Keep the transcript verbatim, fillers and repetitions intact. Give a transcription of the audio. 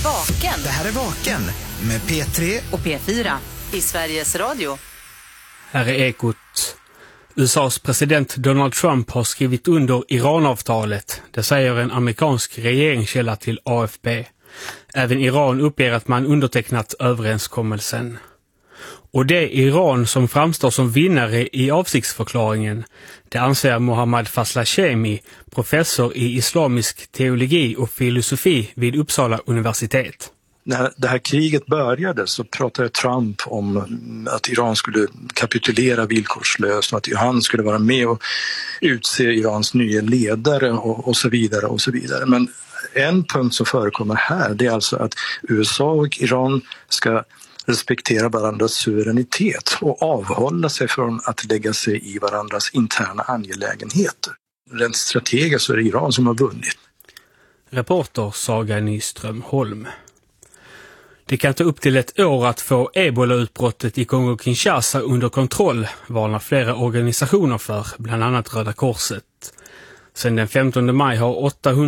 Vaken. Det här är Vaken med P tre och P fyra i Sveriges Radio. Här är Ekot. U S A:s president Donald Trump har skrivit under Iranavtalet. Det säger en amerikansk regeringskälla till A F P. Även Iran uppger att man undertecknat överenskommelsen. Och det Iran som framstår som vinnare i avsiktsförklaringen, det anser Mohammad Faslashemi, professor i islamisk teologi och filosofi vid Uppsala universitet. När det här kriget började så pratade Trump om att Iran skulle kapitulera villkorslöst och att han skulle vara med och utse Irans nya ledare och, och så vidare och så vidare. Men en punkt som förekommer här, det är alltså att U S A och Iran ska respektera varandras suveränitet och avhålla sig från att lägga sig i varandras interna angelägenheter. Rent strategiskt så är det Iran som har vunnit. Reporter Saga Nyström Holm. Det kan ta upp till ett år att få Ebola-utbrottet i Kongo-Kinshasa under kontroll, varnar flera organisationer för, bland annat Röda Korset. Sedan den femtonde maj har åttahundra